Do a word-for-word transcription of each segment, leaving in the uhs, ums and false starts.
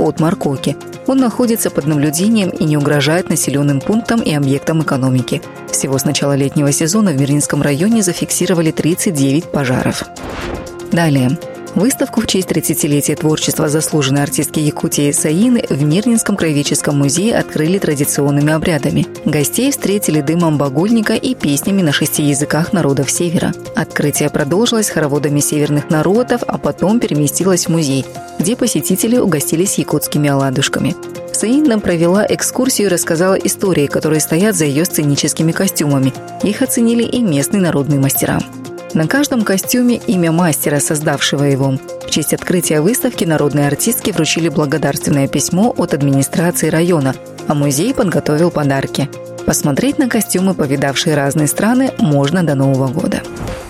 от Маркоки. Он находится под наблюдением и не угрожает населенным пунктам и объектам экономики. Всего с начала летнего сезона в Мирнинском районе зафиксировали тридцать девять пожаров. Далее. Выставку в честь тридцатилетия творчества заслуженной артистки Якутии Саины в Мирнинском краеведческом музее открыли традиционными обрядами. Гостей встретили дымом багульника и песнями на шести языках народов Севера. Открытие продолжилось хороводами северных народов, а потом переместилось в музей, где посетители угостились якутскими оладушками. Саина провела экскурсию и рассказала истории, которые стоят за ее сценическими костюмами. Их оценили и местные народные мастера. На каждом костюме имя мастера, создавшего его. В честь открытия выставки народные артистки вручили благодарственное письмо от администрации района, а музей подготовил подарки. Посмотреть на костюмы, повидавшие разные страны, можно до Нового года.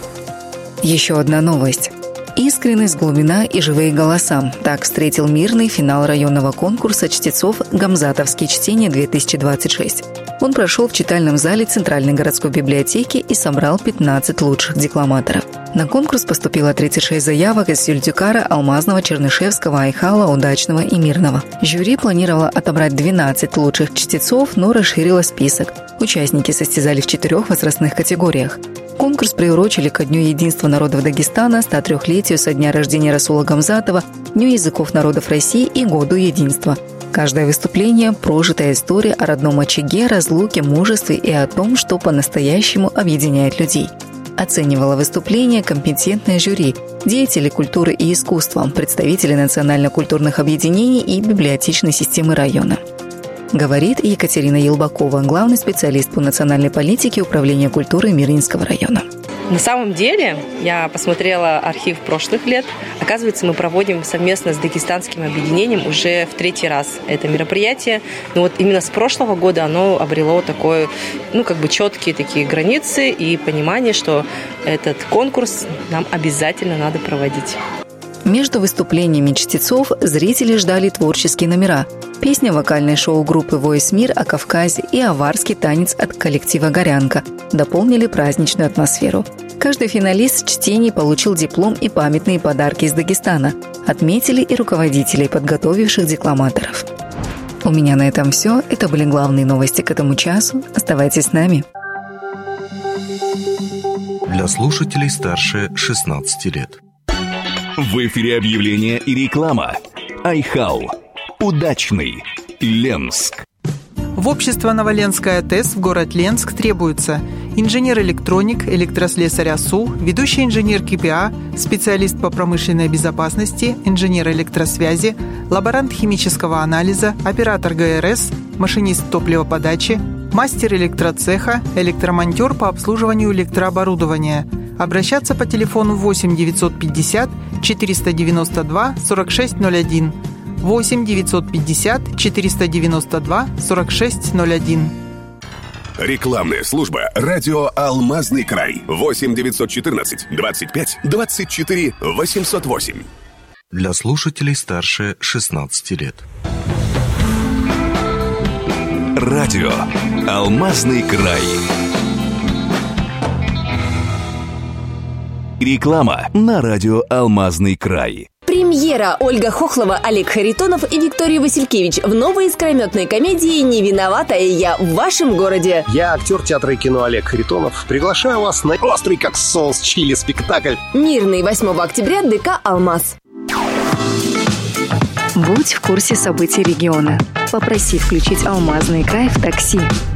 Еще одна новость. Искренность, глубина и живые голоса. Так встретил мирный финал районного конкурса чтецов «Гамзатовские чтения-две тысячи двадцать шесть». Он прошел в читальном зале Центральной городской библиотеки и собрал пятнадцать лучших декламаторов. На конкурс поступило тридцать шесть заявок из Сюльдюкара, Алмазного, Чернышевского, Айхала, Удачного и Мирного. Жюри планировало отобрать двенадцать лучших чтецов, но расширило список. Участники состязались в четырех возрастных категориях. Конкурс приурочили ко Дню единства народов Дагестана, ста трёхлетию со дня рождения Расула Гамзатова, Дню языков народов России и Году единства. Каждое выступление – прожитая история о родном очаге, разлуке, мужестве и о том, что по-настоящему объединяет людей. Оценивало выступление компетентное жюри, деятели культуры и искусства, представители национально-культурных объединений и библиотечной системы района. Говорит Екатерина Елбакова, главный специалист по национальной политике Управления культуры Мирнинского района. На самом деле, я посмотрела архив прошлых лет. Оказывается, мы проводим совместно с дагестанским объединением уже в третий раз это мероприятие. Но вот именно с прошлого года оно обрело такое, ну, как бы четкие такие границы и понимание, что этот конкурс нам обязательно надо проводить. Между выступлениями чтецов зрители ждали творческие номера. Песня вокальной шоу-группы «Войс Мир» о Кавказе и аварский танец от коллектива «Горянка» дополнили праздничную атмосферу. Каждый финалист чтений получил диплом и памятные подарки из Дагестана. Отметили и руководителей, подготовивших декламаторов. У меня на этом все. Это были главные новости к этому часу. Оставайтесь с нами. Для слушателей старше шестнадцати лет. В эфире объявление и реклама. Айхал. Удачный. Ленск. В общество Новоленская ТЭС в город Ленск требуется инженер-электроник, электрослесарь АСУ, ведущий инженер КПА, специалист по промышленной безопасности, инженер электросвязи, лаборант химического анализа, оператор ГРС, машинист топливоподачи, мастер электроцеха, электромонтер по обслуживанию электрооборудования. Обращаться по телефону восемь девятьсот пятьдесят четыреста девяносто два сорок шесть ноль один. восемь девятьсот пятьдесят четыреста девяносто два сорок шесть ноль один. Рекламная служба «Радио Алмазный край». восемь девятьсот четырнадцать двадцать пять двадцать четыре восемьсот восемь. Для слушателей старше шестнадцати лет. Радио Алмазный край. Реклама на радио «Алмазный край». Премьера. Ольга Хохлова, Олег Харитонов и Виктория Василькевич в новой искрометной комедии «Не виноватая я» в вашем городе. Я актер театра и кино Олег Харитонов. Приглашаю вас на острый как соус чили спектакль. Мирный, восьмого октября, ДК «Алмаз». Будь в курсе событий региона. Попроси включить «Алмазный край» в такси.